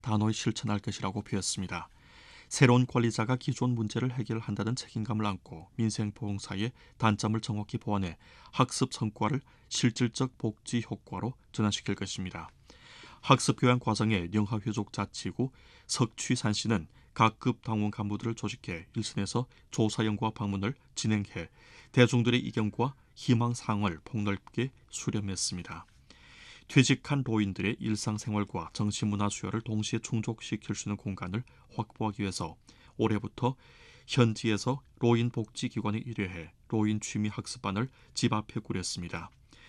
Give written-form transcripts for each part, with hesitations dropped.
단호히 실천할 것이라고 표했습니다. 새로운 관리자가 기존 문제를 해결한다는 책임감을 안고 민생보험사의 단점을 정확히 보완해 학습 성과를 실질적 복지 효과로 전환시킬 것입니다. 학습교양 과정에 영하회족자치구 석취산시는 각급 당원 간부들을 조직해 일선에서 조사 연구와 방문을 진행해 대중들의 이견과 희망사항을 폭넓게 수렴했습니다. 퇴직한 노인들의 일상생활과 정신문화 수요를 동시에 충족시킬 수 있는 공간을 확보하기 위해서 올해부터 현지에서 노인복지기관에 의뢰해 노인 취미 학습반을 집 앞에 꾸렸습니다.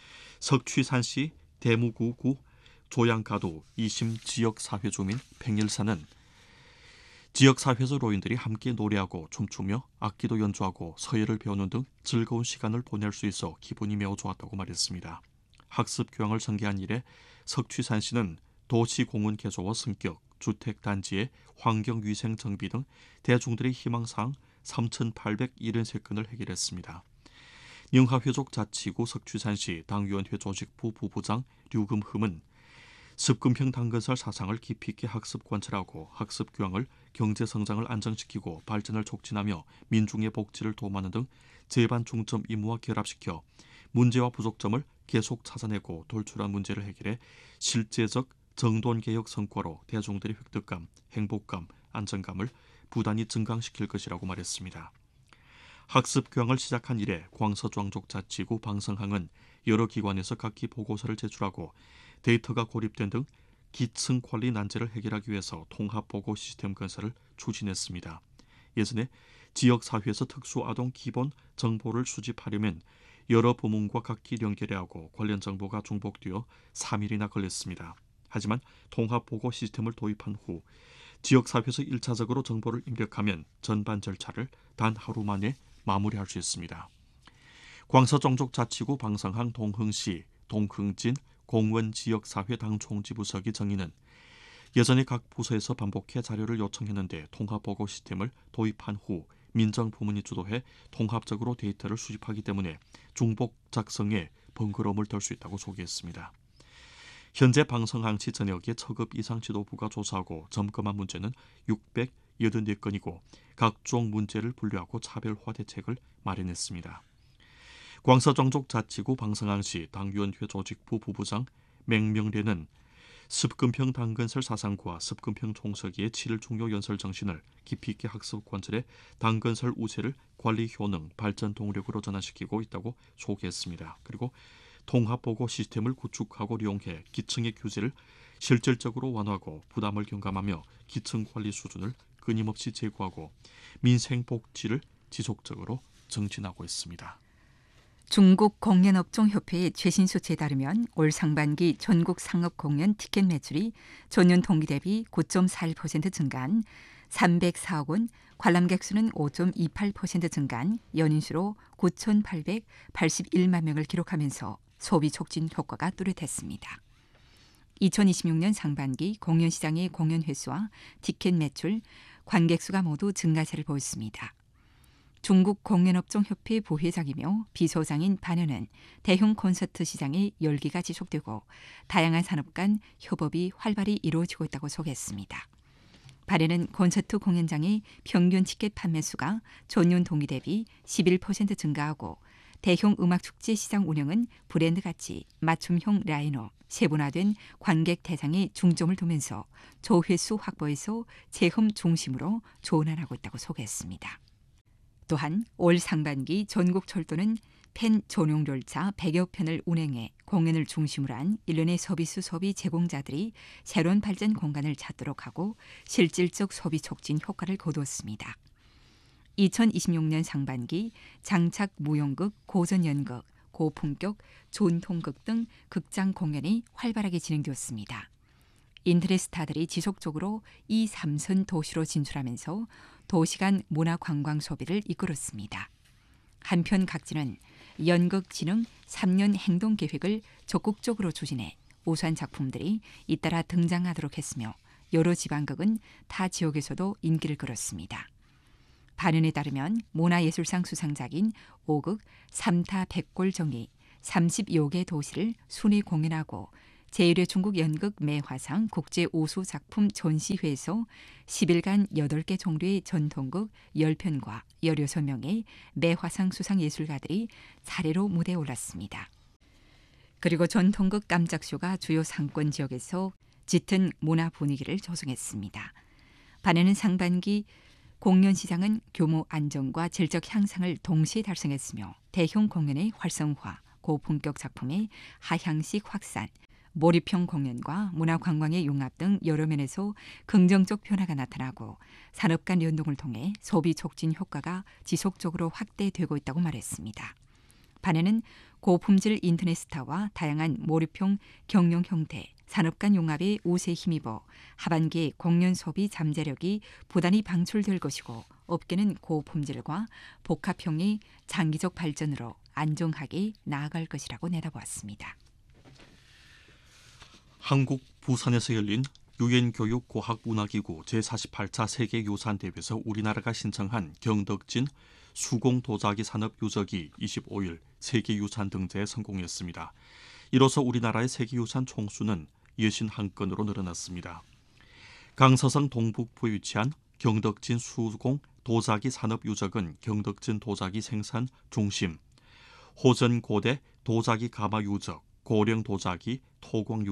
석취산시 대무구구 조양가도 2심 지역사회주민 백일사는 지역사회에서 노인들이 함께 노래하고 춤추며 악기도 연주하고 서예를 배우는 등 즐거운 시간을 보낼 수 있어 기분이 매우 좋았다고 말했습니다. 학습 교양을 전개한 이래 석취산시는 도시공원 개조와 승격, 주택단지의 환경위생 정비 등 대중들의 희망사항 3,873건을 해결했습니다. 영하회족자치구 석취산시 당위원회 조직부 부부장 류금흠은 습금형 당근살 사상을 깊이 있게 학습 관찰하고 학습 교양을 경제 성장을 안정시키고 발전을 촉진하며 민중의 복지를 도모하는 등 제반 중점 임무와 결합시켜 문제와 부족점을 계속 찾아내고 돌출한 문제를 해결해 실제적 정돈개혁 성과로 대중들의 획득감, 행복감, 안정감을 부단히 증강시킬 것이라고 말했습니다. 학습 교양을 시작한 이래 광서庄족자치구 방성항은 여러 기관에서 각기 보고서를 제출하고 데이터가 고립된 등 기층 관리 난제를 해결하기 위해서 통합보고 시스템 건설을 추진했습니다. 예전에 지역사회에서 특수아동 기본 정보를 수집하려면 여러 부문과 각기 연결해야 하고 관련 정보가 중복되어 3일이나 걸렸습니다. 하지만 통합보고 시스템을 도입한 후 지역사회에서 1차적으로 정보를 입력하면 전반 절차를 단 하루 만에 마무리할 수 있습니다. 광서정족자치구 방성항 동흥시 동흥진 공원지역사회 당총지부서기 정의는 예전에 각 부서에서 반복해 자료를 요청했는데 통합보고 시스템을 도입한 후 민정부문이 주도해 통합적으로 데이터를 수집하기 때문에 중복 작성에 번거로움을 덜 수 있다고 소개했습니다. 현재 방성항시 전역의 처급 이상 지도부가 조사하고 점검한 문제는 684건이고 각종 문제를 분류하고 차별화 대책을 마련했습니다. 광서정족자치구 방성항시 당위원회 조직부 부부장 맹명래는 습금형 당근설 사상과 습금형 총서기의 7일 중요 연설 정신을 깊이 있게 학습 관찰해 당근설 우세를 관리 효능, 발전 동력으로 전환시키고 있다고 소개했습니다. 그리고 통합보고 시스템을 구축하고 이용해 기층의 규제를 실질적으로 완화하고 부담을 경감하며 기층 관리 수준을 끊임없이 제고하고 민생 복지를 지속적으로 증진하고 있습니다. 중국 공연업종협회의 최신 수치에 따르면 올 상반기 전국 상업 공연 티켓 매출이 전년 동기 대비 9.41% 증가한 304억 원, 관람객 수는 5.28% 증가한 연인수로 9,881만 명을 기록하면서 소비 촉진 효과가 뚜렷했습니다. 2026년 상반기 공연시장의 공연 횟수와 티켓 매출, 관객 수가 모두 증가세를 보였습니다. 중국 공연업종협회 부회장이며 비서장인 반현은 대형 콘서트 시장의 열기가 지속되고 다양한 산업 간 협업이 활발히 이루어지고 있다고 소개했습니다. 반현은 콘서트 공연장의 평균 티켓 판매 수가 전년 동기 대비 11% 증가하고 대형 음악축제 시장 운영은 브랜드 가치, 맞춤형 라인업, 세분화된 관객 대상에 중점을 두면서 조회수 확보에서 체험 중심으로 조언하고 있다고 소개했습니다. 또한 올 상반기 전국 철도는 펜 전용 열차 100여 편을 운행해 공연을 중심으로 한 일련의 서비스 소비 제공자들이 새로운 발전 공간을 찾도록 하고 실질적 소비 촉진 효과를 거두었습니다. 2026년 상반기 장착 무용극, 고전연극, 고품격, 전통극 등 극장 공연이 활발하게 진행되었습니다. 인터넷 스타들이 지속적으로 이 3선 도시로 진출하면서 도시간 문화관광 소비를 이끌었습니다. 한편 각지는 연극진흥 3년 행동계획을 적극적으로 추진해 우수한 작품들이 잇따라 등장하도록 했으며 여러 지방극은 타 지역에서도 인기를 끌었습니다. 반연에 따르면 문화예술상 수상작인 5극 삼타 백골정이 30여 개 도시를 순회 공연하고 제1회 중국 연극 매화상 국제 오수 작품 전시회에서 10일간 8개 종류의 전통극 10편과 16명의 매화상 수상 예술가들이 차례로 무대에 올랐습니다. 그리고 전통극 깜짝쇼가 주요 상권 지역에서 짙은 문화 분위기를 조성했습니다. 반면에 상반기 공연 시장은 규모 안정과 질적 향상을 동시에 달성했으며 대형 공연의 활성화, 고품격 작품의 하향식 확산, 몰입형 공연과 문화관광의 융합 등 여러 면에서 긍정적 변화가 나타나고 산업 간 연동을 통해 소비 촉진 효과가 지속적으로 확대되고 있다고 말했습니다. 반면은 고품질 인터넷 스타와 다양한 몰입형 경영 형태, 산업 간 융합에 우세에 힘입어 하반기 공연 소비 잠재력이 부단히 방출될 것이고 업계는 고품질과 복합형의 장기적 발전으로 안정하게 나아갈 것이라고 내다보았습니다. 한국 부산에서 열린 유엔교육과학문화기구 제48차 세계유산대회에서 우리나라가 신청한 경덕진 수공도자기 산업 유적이 25일 세계유산 등재에 성공했습니다. 이로써 우리나라의 세계유산 총수는 61건으로 늘어났습니다. 강서성 동북부에 위치한 경덕진 수공 도자기 산업유적은 경덕진 도자기 생산 중심, 호전고대 도자기 가마유적, 고령 도자기 토공